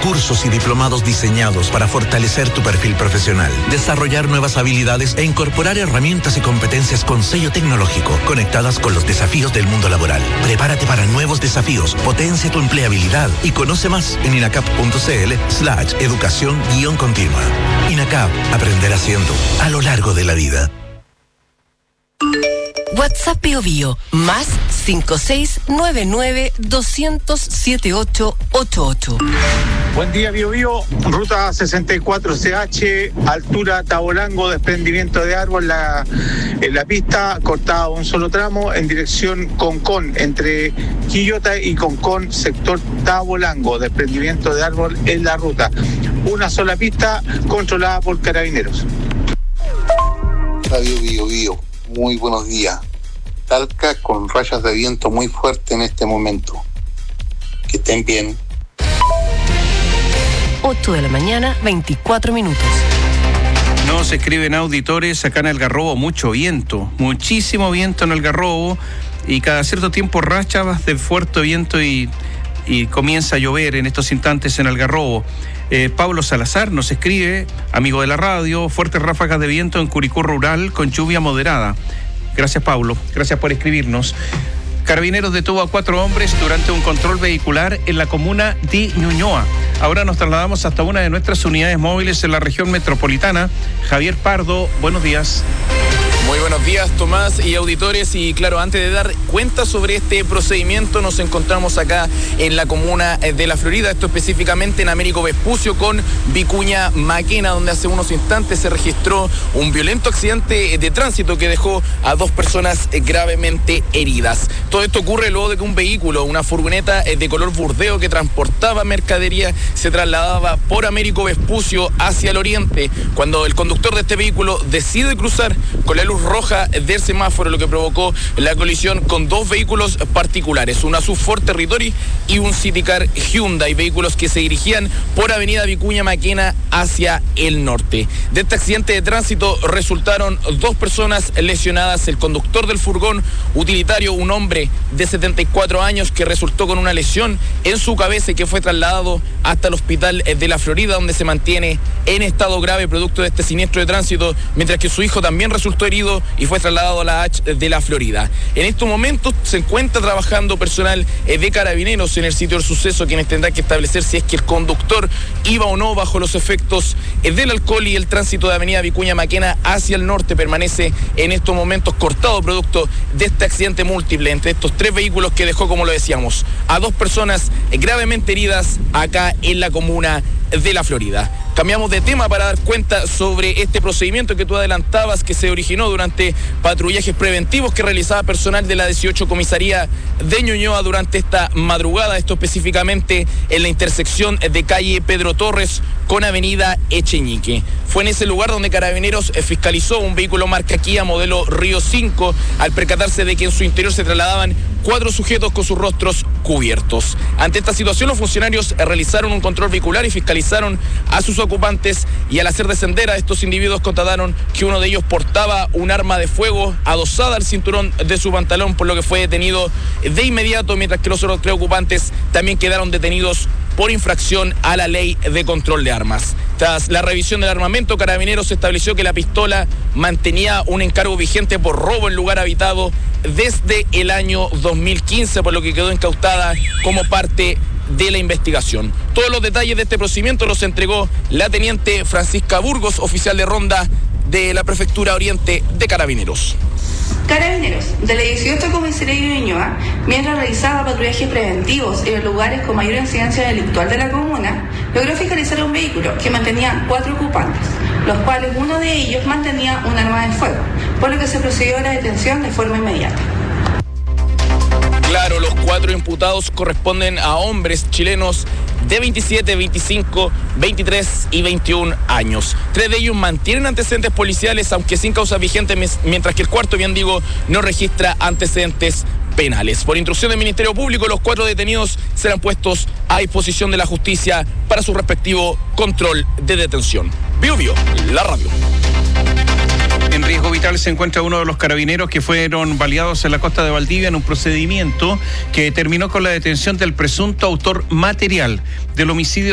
cursos y diplomados diseñados para fortalecer tu perfil profesional, desarrollar nuevas habilidades e incorporar herramientas y competencias con sello tecnológico conectadas con los desafíos del mundo laboral. Prepárate para nuevos desafíos, potencia tu empleabilidad y conoce más en inacap.cl/educación-continua. INACAP, aprender haciendo a lo largo de la vida. WhatsApp Bio Bio, más 5699-200-7888. Buen día, Bio Bio. Ruta 64CH, altura Tabolango, desprendimiento de árbol en la pista, cortado un solo tramo en dirección Concón, entre Quillota y Concón, sector Tabolango, desprendimiento de árbol en la ruta. Una sola pista controlada por carabineros. Radio Bio Bio. Muy buenos días. Talca con rayas de viento muy fuerte en este momento. Que estén bien. 8 de la mañana, 24 minutos. Nos escriben auditores acá en Algarrobo, mucho viento, muchísimo viento en Algarrobo y cada cierto tiempo rachas de fuerte viento y comienza a llover en estos instantes en Algarrobo. Pablo Salazar nos escribe, amigo de la radio, fuertes ráfagas de viento en Curicó Rural con lluvia moderada. Gracias, Pablo, gracias por escribirnos. Carabineros detuvo a 4 hombres durante un control vehicular en la comuna de Ñuñoa. Ahora nos trasladamos hasta una de nuestras unidades móviles en la región metropolitana. Javier Pardo, buenos días. Muy buenos días, Tomás y auditores. Y claro, antes de dar cuenta sobre este procedimiento, nos encontramos acá en la comuna de La Florida, esto específicamente en Américo Vespucio con Vicuña Maquena, donde hace unos instantes se registró un violento accidente de tránsito que dejó a 2 personas gravemente heridas. Todo esto ocurre luego de que un vehículo, una furgoneta de color burdeo que transportaba mercadería, se trasladaba por Américo Vespucio hacia el oriente, cuando el conductor de este vehículo decide cruzar con la luz roja del semáforo, lo que provocó la colisión con 2 vehículos particulares, una SUV Ford Territory y un Citycar Hyundai, vehículos que se dirigían por avenida Vicuña Maquena hacia el norte. De este accidente de tránsito resultaron 2 personas lesionadas, el conductor del furgón utilitario, un hombre de 74 años que resultó con una lesión en su cabeza y que fue trasladado hasta el hospital de La Florida, donde se mantiene en estado grave producto de este siniestro de tránsito, mientras que su hijo también resultó herido y fue trasladado a la H de La Florida. En estos momentos se encuentra trabajando personal de carabineros en el sitio del suceso, quienes tendrán que establecer si es que el conductor iba o no bajo los efectos del alcohol, y el tránsito de avenida Vicuña Maquena hacia el norte permanece en estos momentos cortado producto de este accidente múltiple entre estos 3 vehículos que dejó, como lo decíamos, a 2 personas gravemente heridas acá en la comuna de La Florida. Cambiamos de tema para dar cuenta sobre este procedimiento que tú adelantabas, que se originó durante patrullajes preventivos que realizaba personal de la 18 Comisaría de Ñuñoa durante esta madrugada, esto específicamente en la intersección de calle Pedro Torres con avenida Echeñique. Fue en ese lugar donde Carabineros fiscalizó un vehículo marca Kia modelo Río 5 al percatarse de que en su interior se trasladaban 4 sujetos con sus rostros cubiertos. Ante esta situación, los funcionarios realizaron un control vehicular y fiscalizaron a sus ocupantes, y al hacer descender a estos individuos constataron que uno de ellos portaba un arma de fuego adosada al cinturón de su pantalón, por lo que fue detenido de inmediato, mientras que los otros 3 ocupantes también quedaron detenidos por infracción a la ley de control de armas. Tras la revisión del armamento, Carabineros estableció que la pistola mantenía un encargo vigente por robo en lugar habitado desde el año 2015, por lo que quedó incautada como parte de la investigación. Todos los detalles de este procedimiento los entregó la teniente Francisca Burgos, oficial de ronda de la Prefectura Oriente de Carabineros. Carabineros, de la 18 Comisaría de Ñuñoa, mientras realizaba patrullajes preventivos en los lugares con mayor incidencia delictual de la comuna, logró fiscalizar un vehículo que mantenía 4 ocupantes, los cuales uno de ellos mantenía un arma de fuego, por lo que se procedió a la detención de forma inmediata. Claro, los 4 imputados corresponden a hombres chilenos de 27, 25, 23 y 21 años. 3 de ellos mantienen antecedentes policiales, aunque sin causa vigente, mientras que el cuarto, bien digo, no registra antecedentes penales. Por instrucción del Ministerio Público, los 4 detenidos serán puestos a disposición de la justicia para su respectivo control de detención. Bio Bio, la radio. En riesgo vital se encuentra uno de los carabineros que fueron baleados en la costa de Valdivia en un procedimiento que terminó con la detención del presunto autor material del homicidio